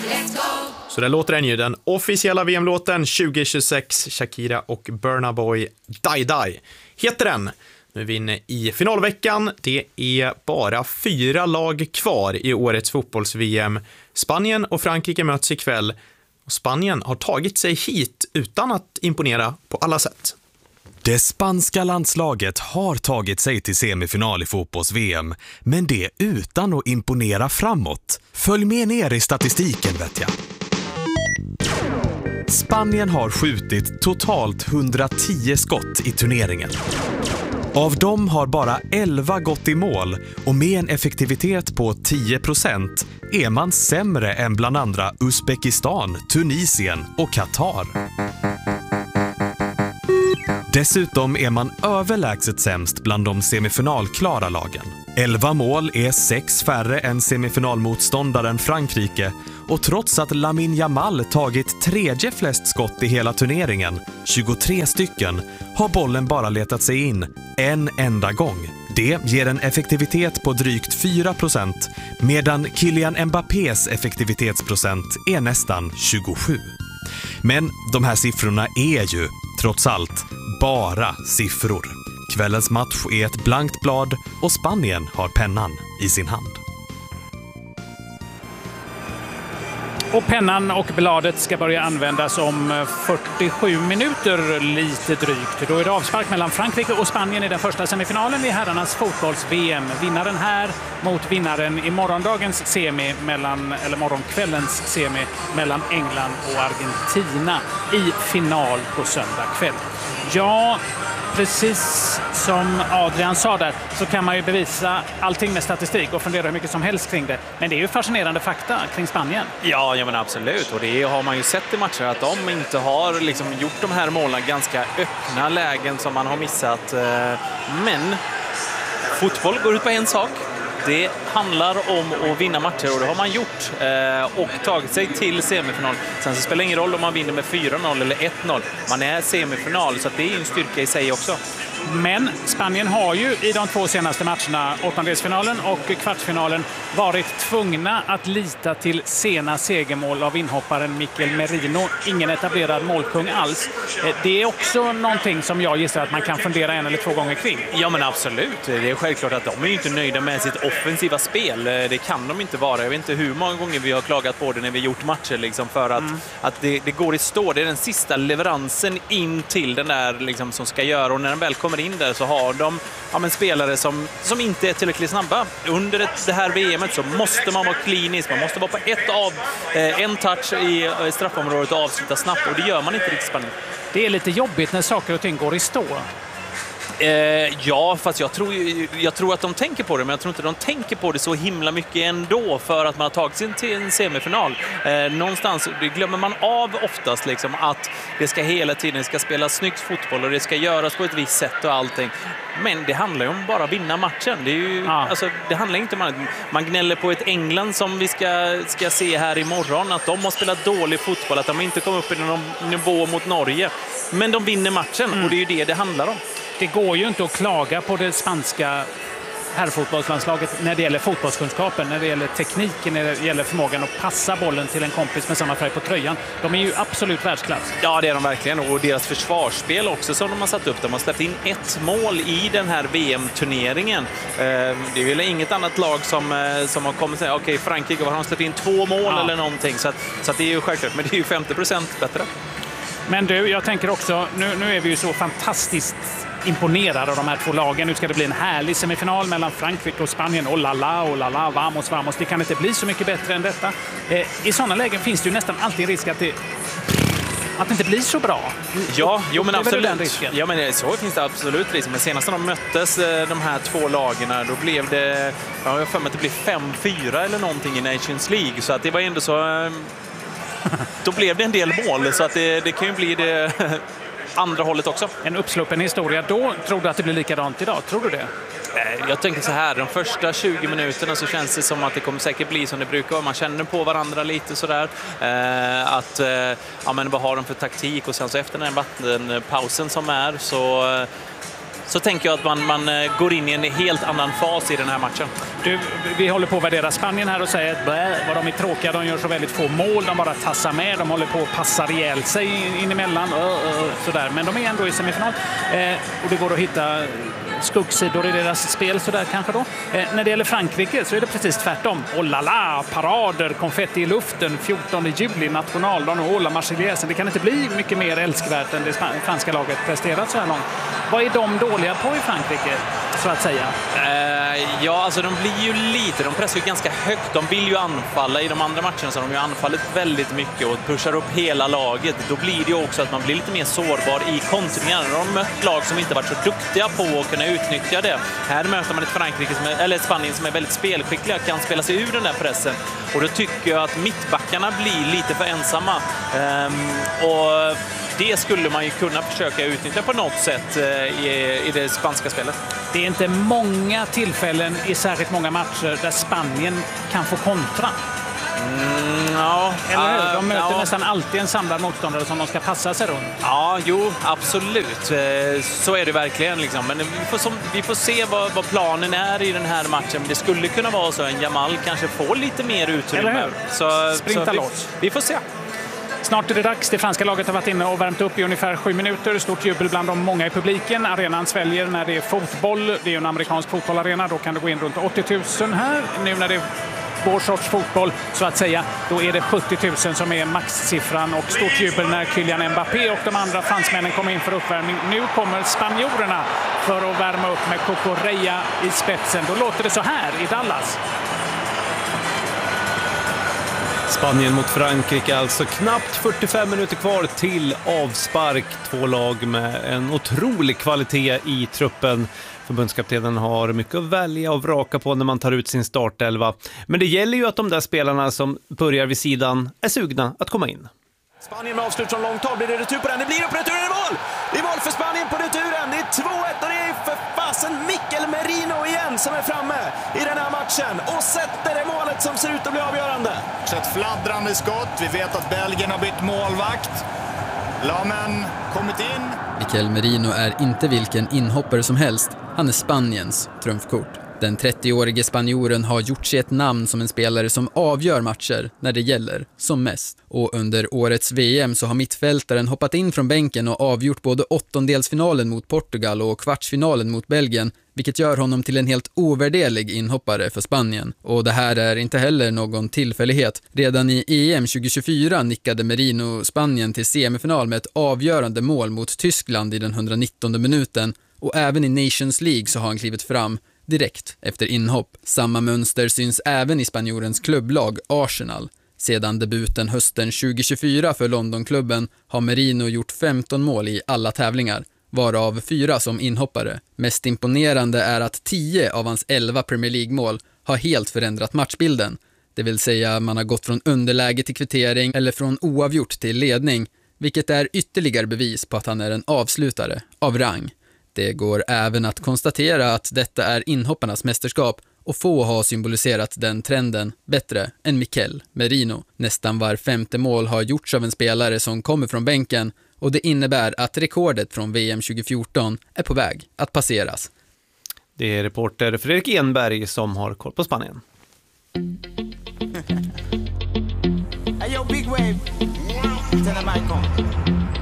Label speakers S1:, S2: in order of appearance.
S1: Så där låter den ju, den officiella VM-låten 2026, Shakira och Burna Boy, Die Die heter den. Nu är vi inne i finalveckan. Det är bara 4 lag kvar i årets fotbolls-VM. Spanien och Frankrike möts ikväll. Och Spanien har tagit sig hit utan att imponera på alla sätt.
S2: Det spanska landslaget har tagit sig till semifinal i fotbolls-VM, men det utan att imponera framåt. Följ med ner i statistiken, vet jag. Spanien har skjutit totalt 110 skott i turneringen. Av dem har bara 11 gått i mål, och med en effektivitet på 10% är man sämre än bland andra Uzbekistan, Tunisien och Qatar. Dessutom är man överlägset sämst bland de semifinalklara lagen. 11 mål är 6 färre än semifinalmotståndaren Frankrike, och trots att Lamine Yamal tagit 3:e flest skott i hela turneringen, 23 stycken, har bollen bara letat sig in en enda gång. Det ger en effektivitet på drygt 4%, medan Kylian Mbappés effektivitetsprocent är nästan 27. Men de här siffrorna är ju, trots allt, bara siffror. Kvällens match är ett blankt blad och Spanien har pennan i sin hand.
S3: Och pennan och bladet ska börja användas om 47 minuter lite drygt. Då är det avspark mellan Frankrike och Spanien i den första semifinalen i herrarnas fotbolls-VM. Vinnaren här mot vinnaren i morgondagens semi eller morgonkvällens semi mellan England och Argentina i final på söndag kväll. Ja, precis som Adrian sa där, så kan man ju bevisa allting med statistik och fundera hur mycket som helst kring det. Men det är ju fascinerande fakta kring Spanien.
S4: Ja, men absolut. Och det har man ju sett i matcher att de inte har gjort de här målen, ganska öppna lägen som man har missat. Men fotboll går ut på en sak. Det handlar om att vinna matcher, och det har man gjort och tagit sig till semifinal. Sen så spelar det ingen roll om man vinner med 4-0 eller 1-0. Man är semifinal, så det är en styrka i sig också.
S3: Men Spanien har ju i de 2 senaste matcherna, åttondelsfinalen och kvartsfinalen, varit tvungna att lita till sena segermål av inhopparen Mikel Merino. Ingen etablerad målkung alls. Det är också någonting som jag gissar att man kan fundera 1 eller 2 gånger kring.
S4: Ja, men absolut. Det är självklart att de är inte nöjda med sitt offensiva spel. Det kan de inte vara. Jag vet inte hur många gånger vi har klagat på det när vi gjort matcher för att det går i stå. Det är den sista leveransen in till den där som ska göra, och när den väl kommer in där så har de spelare som inte är tillräckligt snabba. Under det här VMet så måste man vara klinisk. Man måste vara på en touch i straffområdet och avsluta snabbt, och det gör man inte riktigt spännande.
S3: Det är lite jobbigt när saker och ting går i stå.
S4: Ja, fast jag tror att de tänker på det, men jag tror inte de tänker på det så himla mycket ändå, för att man har tagit sig till en semifinal. Någonstans det glömmer man av oftast att det ska hela tiden spelas snyggt fotboll och det ska göras på ett visst sätt och allting. Men det handlar ju om bara vinna matchen. Det är ju, det handlar inte om man gnäller på ett England som vi ska se här imorgon, att de har spelat dålig fotboll, att de inte kom upp i någon nivå mot Norge. Men de vinner matchen, och det är ju det handlar om.
S3: Det går ju inte att klaga på det spanska herrfotbollslandslaget när det gäller fotbollskunskapen, när det gäller tekniken, när det gäller förmågan att passa bollen till en kompis med samma färg på tröjan. De är ju absolut världsklass.
S4: Ja, det är de verkligen. Och deras försvarsspel också som de har satt upp. De har släppt in 1 mål i den här VM-turneringen. Det är väl inget annat lag som har kommit och säga okej, Frankrike har de släppt in 2 mål eller någonting. Så att det är ju självklart, men det är ju 50% bättre.
S3: Men du, jag tänker också, nu är vi ju så fantastiskt imponerade av de här 2 lagen. Nu ska det bli en härlig semifinal mellan Frankrike och Spanien. Oh la la, vamos. Det kan inte bli så mycket bättre än detta. I sådana lägen finns det ju nästan alltid en risk att det inte blir så bra.
S4: Ja, men absolut.
S3: Ja,
S4: men så finns det absolut risk. Men senast när de möttes, de här 2 lagen, då blev det, jag har för mig att det blev 5-4 eller någonting i Nations League. Så att det var ändå så, då blev det en del mål. Så att det kan ju bli det andra hållet också.
S3: En uppsluppen historia. Då tror du att det blir likadant idag? Tror du det?
S4: Jag tänker så här, de första 20 minuterna så känns det som att det kommer säkert bli som det brukar vara. Man känner på varandra lite sådär. Men vad har de för taktik? Och sen så efter den vattenpausen som är så tänker jag att man går in i en helt annan fas i den här matchen.
S3: Vi håller på att värdera Spanien här och säger att vad de är tråkiga, de gör så väldigt få mål, de bara tassar med, de håller på att passa ihjäl sig in emellan, sådär. Men de är ändå i semifinal och det går att hitta skuggsidor i deras spel sådär kanske då. När det gäller Frankrike så är det precis tvärtom. Oh la la, parader, konfetti i luften, 14 juli, nationaldagen och la Marseillaise. Det kan inte bli mycket mer älskvärt än det franska laget presterat så här långt. Vad är de dåliga på i Frankrike, så att säga?
S4: Ja, alltså de blir ju lite, de pressar ju ganska högt. De vill ju anfalla. I de andra matcherna så har de ju anfallit väldigt mycket och pushar upp hela laget. Då blir det ju också att man blir lite mer sårbar i kontringar. De har mött lag som inte varit så duktiga på att kunna utnyttja det. Här möter man ett Frankrike eller Spanien som är väldigt spelskickliga, kan spela sig ur den där pressen. Och då tycker jag att mittbackarna blir lite för ensamma. Och det skulle man ju kunna försöka utnyttja på något sätt i det spanska spelet.
S3: Det är inte många tillfällen i särskilt många matcher där Spanien kan få kontra.
S4: Ja,
S3: eller hur? De möter nästan alltid en samlad motståndare som de ska passa sig runt.
S4: Ja, jo, absolut. Så är det verkligen. Liksom. Men vi får se vad planen är i den här matchen. Det skulle kunna vara så att Jamal kanske får lite mer utrymme.
S3: Sprinta loss.
S4: Vi får se.
S3: Snart är det dags. Det franska laget har varit inne och värmt upp i ungefär 7 minuter. Stort jubel bland de många i publiken. Arenan sväljer när det är fotboll. Det är ju en amerikansk fotbollarena. Då kan det gå in runt 80 000 här. Nu när det är vår sorts fotboll, så att säga, då är det 70 000 som är maxsiffran. Och stort jubel när Kylian Mbappé och de andra fransmännen kommer in för uppvärmning. Nu kommer spanjorerna för att värma upp med Cucurella i spetsen. Då låter det så här i Dallas.
S5: Spanien mot Frankrike, alltså knappt 45 minuter kvar till avspark. Två lag med en otrolig kvalitet i truppen. Förbundskaptenen har mycket att välja och vraka på när man tar ut sin startelva. Men det gäller ju att de där spelarna som börjar vid sidan är sugna att komma in.
S6: Spanien med avslut från långt håll. Blir det retur på den? Det blir upp returen i mål! Det är mål för Spanien på returen. Det är 2-1 och det är för fasen Mikel Merino igen som är framme i den här matchen och sätter det målet som ser ut att bli avgörande.
S7: Ett fladdrande skott. Vi vet att Belgien har bytt målvakt. Lamen kommit in.
S8: Mikel Merino är inte vilken inhoppare som helst. Han är Spaniens trumfkort. Den 30-årige spanjoren har gjort sig ett namn som en spelare som avgör matcher när det gäller som mest. Och under årets VM så har mittfältaren hoppat in från bänken och avgjort både åttondelsfinalen mot Portugal och kvartsfinalen mot Belgien, vilket gör honom till en helt ovärderlig inhoppare för Spanien. Och det här är inte heller någon tillfällighet. Redan i EM 2024 nickade Merino Spanien till semifinal med ett avgörande mål mot Tyskland i den 119:e minuten. Och även i Nations League så har han klivit fram direkt efter inhopp. Samma mönster syns även i spanjorens klubblag Arsenal. Sedan debuten hösten 2024 för Londonklubben har Merino gjort 15 mål i alla tävlingar, varav 4 som inhoppare. Mest imponerande är att 10 av hans 11 Premier League-mål har helt förändrat matchbilden. Det vill säga man har gått från underläge till kvittering eller från oavgjort till ledning, vilket är ytterligare bevis på att han är en avslutare av rang. Det går även att konstatera att detta är inhopparnas mästerskap och få har symboliserat den trenden bättre än Mikel Merino. Nästan var 5:e mål har gjorts av en spelare som kommer från bänken och det innebär att rekordet från VM 2014 är på väg att passeras.
S5: Det är reporter Fredrik Enberg som har koll på Spanien.
S9: Hey yo, big wave. Tell them I come.